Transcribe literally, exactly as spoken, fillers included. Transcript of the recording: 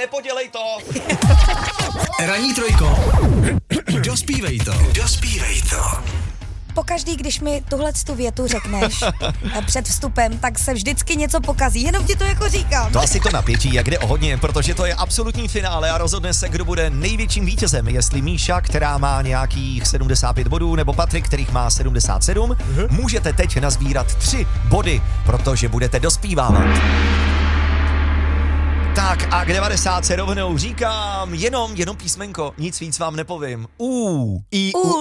nepodělej to. Ranní trojko. Dospívej to. Dospívej to. Pokaždý, když mi tuhle tu větu řekneš před vstupem, tak se vždycky něco pokazí, jenom ti to jako říkám. To asi to napětí, jak jde o hodně, protože to je absolutní finále a rozhodne se, kdo bude největším vítězem, jestli Míša, která má nějakých sedmdesát pět bodů, nebo Patrik, kterých má sedmdesát sedm. Uh-huh. Můžete teď nazbírat tři body, protože budete dospívávat. Tak a k devadesát se rovnou říkám jenom, jenom písmenko, nic víc vám nepovím. U, I, U.